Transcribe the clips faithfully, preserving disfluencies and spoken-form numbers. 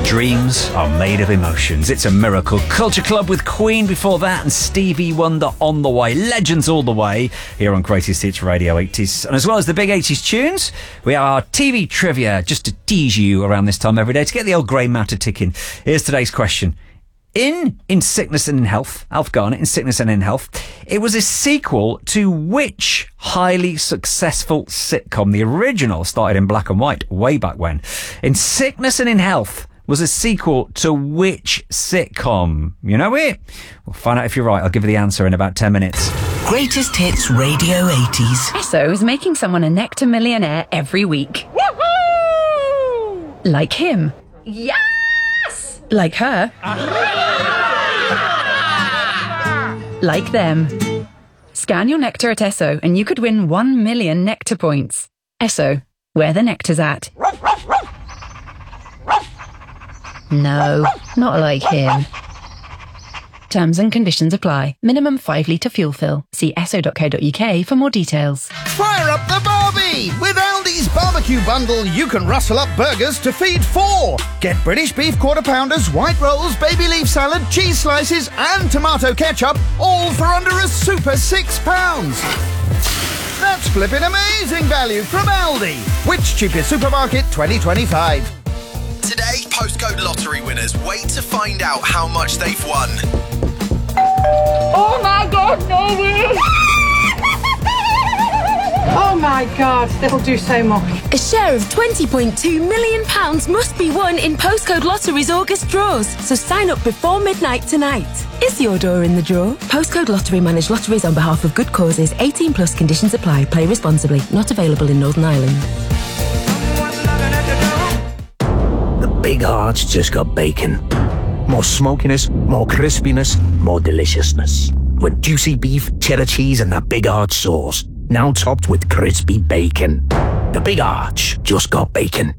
Dreams are made of emotions. It's a miracle. Culture Club with Queen before that, and Stevie Wonder on the way. Legends all the way here on Greatest Hits Radio eighties. And as well as the big eighties tunes, we have our T V trivia just to tease you around this time every day to get the old grey matter ticking. Here's today's question. In In Sickness and in Health, Alf Garnett, In Sickness and in Health, it was a sequel to which highly successful sitcom? The original started in black and white way back when. In Sickness and in Health was a sequel to which sitcom? You know it? We'll find out if you're right. I'll give you the answer in about ten minutes. Greatest Hits Radio eighties. Esso is making someone a Nectar millionaire every week. Woohoo! Like him. Yes! Like her. Like them. Scan your Nectar at Esso and you could win one million Nectar points. Esso, where the nectar's at. No, not like him. Terms and conditions apply. Minimum five litre fuel fill. See esso dot co dot uk for more details. Fire up the Barbie! With Aldi's Barbecue Bundle, you can rustle up burgers to feed four. Get British beef quarter pounders, white rolls, baby leaf salad, cheese slices and tomato ketchup, all for under a super six pounds. That's flipping amazing value from Aldi. Which cheapest supermarket twenty twenty-five? Today, postcode lottery winners wait to find out how much they've won. Oh my God, no way! Oh my God, that'll do so much. A share of twenty point two million pounds must be won in Postcode Lottery's August draws, so sign up before midnight tonight. Is your door in the draw? Postcode Lottery manage lotteries on behalf of good causes. eighteen plus conditions apply. Play responsibly. Not available in Northern Ireland. Big Arch just got bacon. More smokiness, more crispiness, more deliciousness. With juicy beef, cheddar cheese and that Big Arch sauce. Now topped with crispy bacon. The Big Arch just got bacon.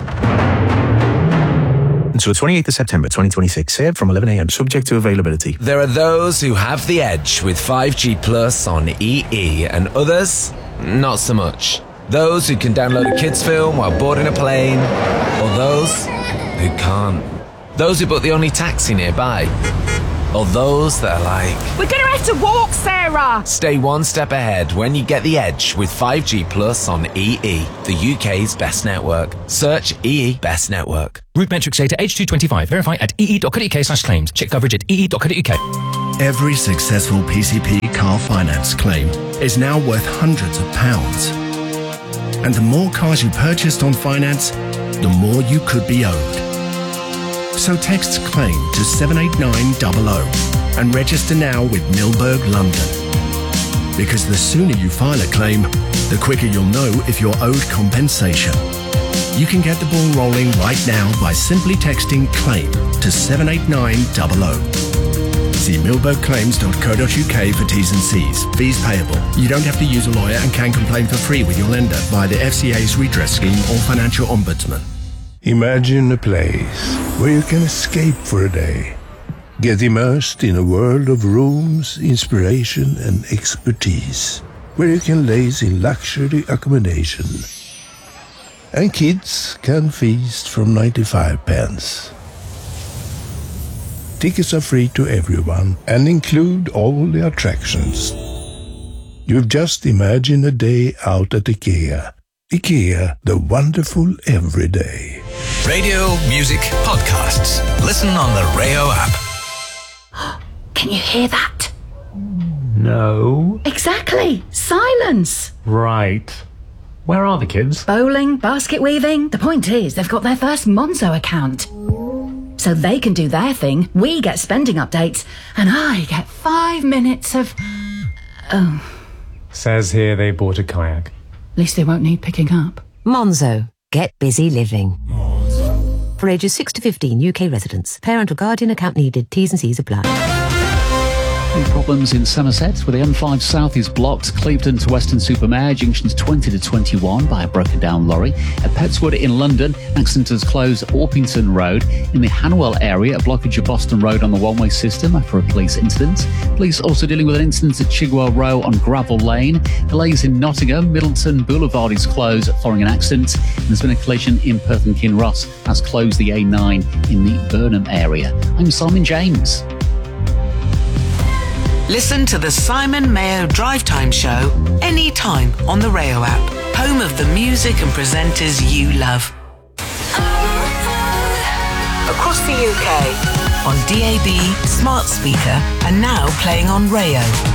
Until the twenty-eighth of September twenty twenty-six, served from eleven a.m, subject to availability. There are those who have the edge with five G Plus on E E and others, not so much. Those who can download a kids film while boarding a plane, or those who can't. Those who book the only taxi nearby, or those that are like, We're gonna have to walk, Sarah! Stay one step ahead when you get the edge with five G Plus on E E, the U K's best network. Search E E Best Network. Route metrics data H two twenty-five. Verify at ee dot co dot uk slash claims. Check coverage at ee dot co dot uk. Every successful P C P car finance claim is now worth hundreds of pounds. And the more cars you purchased on finance, the more you could be owed. So text CLAIM to seven eight nine zero zero and register now with Milberg London. Because the sooner you file a claim, the quicker you'll know if you're owed compensation. You can get the ball rolling right now by simply texting CLAIM to seven eight nine zero zero. See milberg claims dot co dot uk for T's and C's. Fees payable. You don't have to use a lawyer and can complain for free with your lender via the F C A's redress scheme or financial ombudsman. Imagine a place where you can escape for a day. Get immersed in a world of rooms, inspiration and expertise. Where you can laze in luxury accommodation. And kids can feast from ninety-five pence. Tickets are free to everyone and include all the attractions. You've just imagined a day out at IKEA. IKEA, the wonderful everyday. Radio, music, podcasts. Listen on the Rayo app. Can you hear that? No. Exactly. Silence. Right. Where are the kids? Bowling, basket weaving. The point is, they've got their first Monzo account. So they can do their thing, we get spending updates, and I get five minutes of... Oh. Says here they bought a kayak. At least they won't need picking up. Monzo. Get busy living. Monzo. For ages six to fifteen, U K residents. Parent or guardian account needed. T's and C's apply. Problems in Somerset, where the M five South is blocked. Clevedon to Weston-super-Mare, junctions twenty to twenty-one by a broken down lorry. At Petswood in London, accident has closed Orpington Road. In the Hanwell area, a blockage of Boston Road on the one-way system after a police incident. Police also dealing with an incident at Chigwell Row on Gravel Lane. Delays in Nottingham, Middleton Boulevard is closed following an accident. And there's been a collision in Perth and Kinross, has closed the A nine in the Burnham area. I'm Simon James. Listen to the Simon Mayo Drive Time Show anytime on the Rayo app, home of the music and presenters you love. Across the U K, on D A B, smart speaker, and now playing on Rayo.